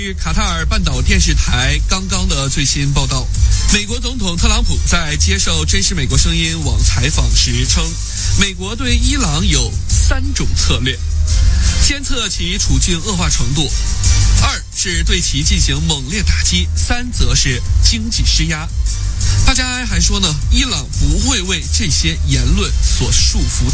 据卡塔尔半岛电视台刚刚的最新报道，美国总统特朗普在接受真实美国声音网采访时称，美国对伊朗有3种策略：监测其处境恶化程度；2是对其进行猛烈打击；3则是经济施压。帕加埃还说呢，伊朗不会为这些言论所束缚。